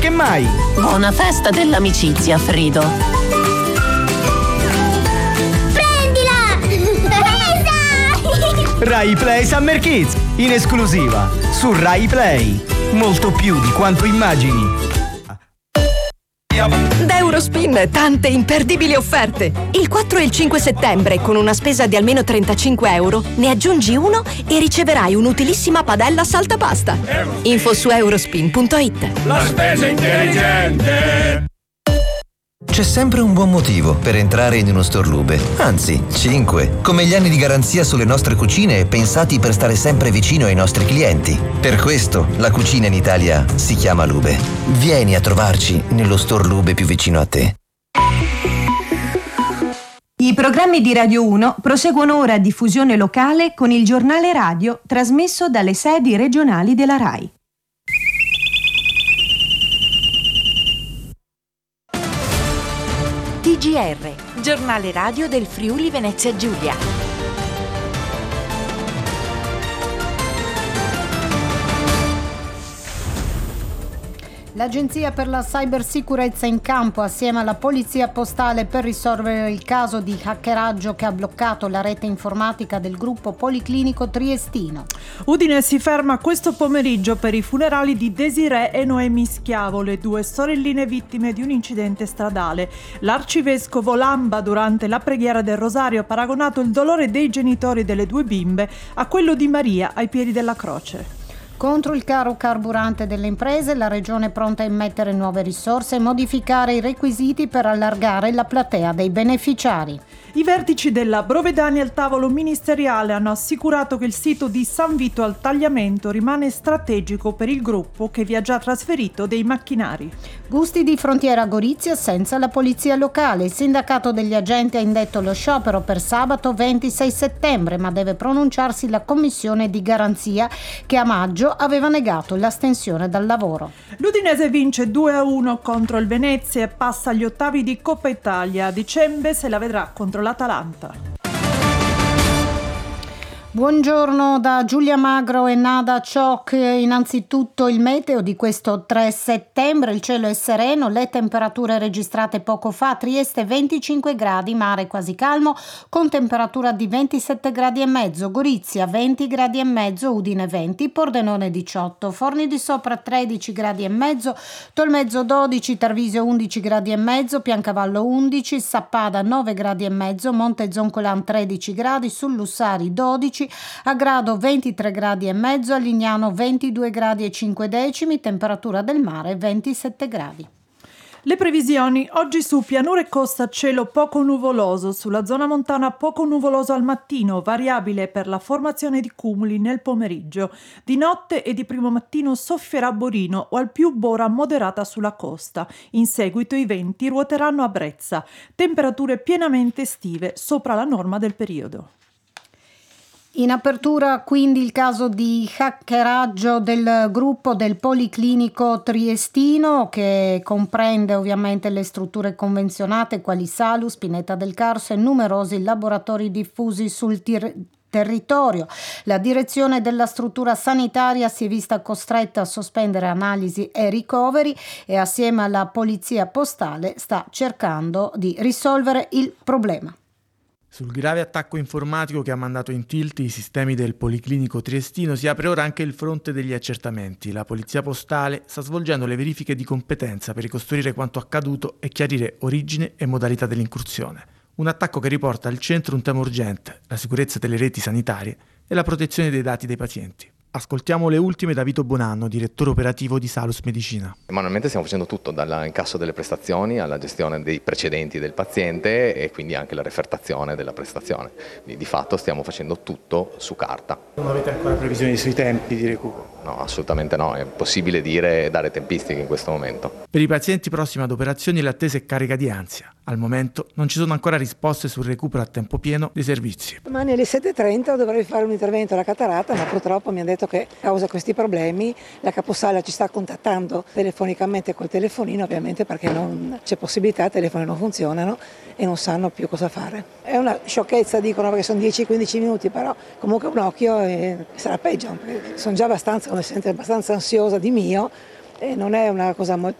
che mai. Buona festa dell'amicizia, Frido. Prendila! Presa! Rai Play Summer Kids, in esclusiva su Rai Play. Molto più di quanto immagini. Da Eurospin tante imperdibili offerte. Il 4 e il 5 settembre, con una spesa di almeno 35 euro, ne aggiungi uno e riceverai un'utilissima padella saltapasta. Info su eurospin.it. La spesa intelligente. C'è sempre un buon motivo per entrare in uno store Lube, anzi 5, come gli anni di garanzia sulle nostre cucine pensati per stare sempre vicino ai nostri clienti. Per questo la cucina in Italia si chiama Lube. Vieni a trovarci nello store Lube più vicino a te. I programmi di Radio 1 proseguono ora a diffusione locale con il giornale radio trasmesso dalle sedi regionali della RAI. TGR, giornale radio del Friuli Venezia Giulia. L'Agenzia per la Cybersicurezza in campo assieme alla Polizia Postale per risolvere il caso di hackeraggio che ha bloccato la rete informatica del gruppo Policlinico Triestino. Udine si ferma questo pomeriggio per i funerali di Desirée e Noemi Schiavo, le due sorelline vittime di un incidente stradale. L'arcivescovo Lamba, durante la preghiera del rosario, ha paragonato il dolore dei genitori delle due bimbe a quello di Maria ai piedi della croce. Contro il caro carburante delle imprese, la Regione è pronta a immettere nuove risorse e modificare i requisiti per allargare la platea dei beneficiari. I vertici della Brovedani al tavolo ministeriale hanno assicurato che il sito di San Vito al Tagliamento rimane strategico per il gruppo che vi ha già trasferito dei macchinari. Gusti di frontiera a Gorizia senza la polizia locale. Il sindacato degli agenti ha indetto lo sciopero per sabato 26 settembre, ma deve pronunciarsi la commissione di garanzia che a maggio aveva negato l'astensione dal lavoro. L'Udinese vince 2-1 contro il Venezia e passa agli ottavi di Coppa Italia. A dicembre se la vedrà contro l'Atalanta. Buongiorno da Giulia Magro e Nada Ciocc. Innanzitutto il meteo di questo 3 settembre, il cielo è sereno, le temperature registrate poco fa: Trieste 25 gradi, mare quasi calmo con temperatura di 27 gradi e mezzo, Gorizia 20 gradi e mezzo, Udine 20, Pordenone 18, Forni di Sopra 13 gradi e mezzo, Tolmezzo 12, Tarvisio 11 gradi e mezzo, Piancavallo 11, Sappada 9 gradi e mezzo, Monte Zoncolan 13 gradi, sul Lussari 12, a Grado 23 gradi e mezzo, a Lignano 22 gradi e 5 decimi, temperatura del mare 27 gradi. Le previsioni: oggi su pianura e costa cielo poco nuvoloso, sulla zona montana poco nuvoloso al mattino, variabile per la formazione di cumuli nel pomeriggio. Di notte e di primo mattino soffierà Borino o al più bora moderata sulla costa. In seguito i venti ruoteranno a Brezza. Temperature pienamente estive, sopra la norma del periodo. In apertura quindi il caso di hackeraggio del gruppo del Policlinico Triestino, che comprende ovviamente le strutture convenzionate quali Salus, Pineta del Carso e numerosi laboratori diffusi sul territorio. La direzione della struttura sanitaria si è vista costretta a sospendere analisi e ricoveri e assieme alla Polizia Postale sta cercando di risolvere il problema. Sul grave attacco informatico che ha mandato in tilt i sistemi del Policlinico Triestino si apre ora anche il fronte degli accertamenti. La Polizia Postale sta svolgendo le verifiche di competenza per ricostruire quanto accaduto e chiarire origine e modalità dell'incursione. Un attacco che riporta al centro un tema urgente: la sicurezza delle reti sanitarie e la protezione dei dati dei pazienti. Ascoltiamo le ultime da Vito Bonanno, direttore operativo di Salus Medicina. Manualmente stiamo facendo tutto, dall'incasso delle prestazioni alla gestione dei precedenti del paziente e quindi anche la refertazione della prestazione. Di fatto stiamo facendo tutto su carta. Non avete ancora previsioni sui tempi di recupero? No, assolutamente no, è impossibile dare tempistiche in questo momento. Per i pazienti prossimi ad operazioni l'attesa è carica di ansia. Al momento non ci sono ancora risposte sul recupero a tempo pieno dei servizi. Domani alle 7:30 dovrei fare un intervento alla catarata, ma purtroppo mi hanno detto che a causa di questi problemi la caposala ci sta contattando telefonicamente col telefonino, ovviamente perché non c'è possibilità, i telefoni non funzionano e non sanno più cosa fare. È una sciocchezza, dicono, perché sono 10-15 minuti, però comunque un occhio e sarà peggio. Sono già abbastanza ansiosa di mio e non è una cosa